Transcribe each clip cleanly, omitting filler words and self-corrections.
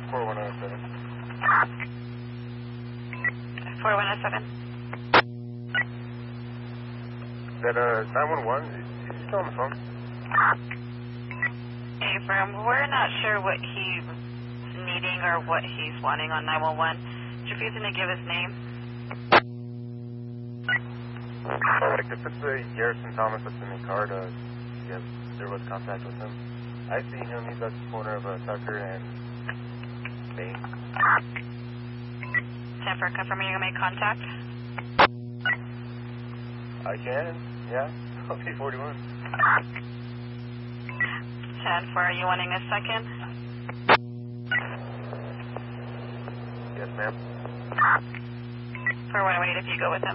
4107. 4107. Is that 911? Is he still on the phone? Hey, firm, we're not sure what he's needing or what he's wanting on 911. He's refusing to give his name. Alright, if it's the Garrison Thomas that's in the car, yes, there was contact with him. I see him, he's at the corner of Tucker and Main. 10 for confirming you're going to make contact. I can, yeah. Okay, 41. 10 for, are you wanting a second? Yes, ma'am. For 108 if you go with him.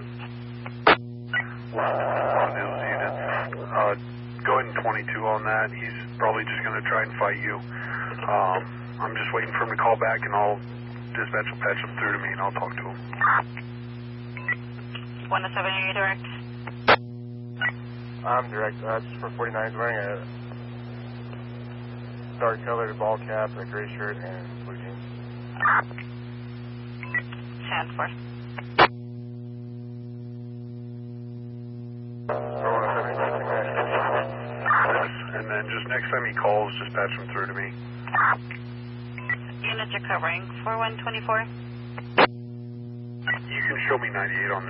News unit. Go ahead and 22 on that. He's probably just going to try and fight you. I'm just waiting for him to call back, and I'll dispatch will patch him through to me, and I'll talk to him. 107, are you direct? I'm direct. Just for 49, he's wearing a dark colored ball cap, a gray shirt, and blue jeans. 10 for. 4107, And then just next time he calls, just patch him through to me. Units are covering 4124. You can show me 98 on